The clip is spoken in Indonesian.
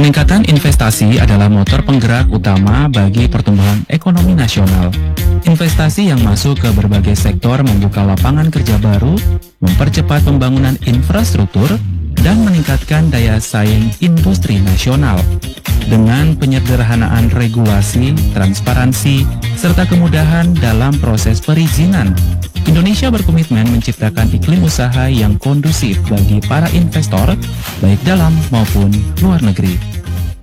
Peningkatan investasi adalah motor penggerak utama bagi pertumbuhan ekonomi nasional. Investasi yang masuk ke berbagai sektor membuka lapangan kerja baru, mempercepat pembangunan infrastruktur, dan meningkatkan daya saing industri nasional. Dengan penyederhanaan regulasi, transparansi, serta kemudahan dalam proses perizinan, Indonesia berkomitmen menciptakan iklim usaha yang kondusif bagi para investor, baik dalam maupun luar negeri.